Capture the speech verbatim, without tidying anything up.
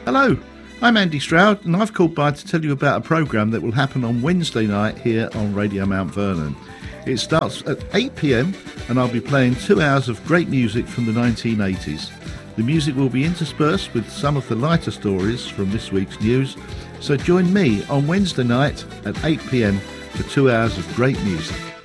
Hello, I'm Andy Stroud and I've called by to tell you about a programme that will happen on Wednesday night here on Radio Mount Vernon. It starts at eight p m and I'll be playing two hours of great music from the nineteen eighties. The music will be interspersed with some of the lighter stories from this week's news, so join me on Wednesday night at eight p m for two hours of great music.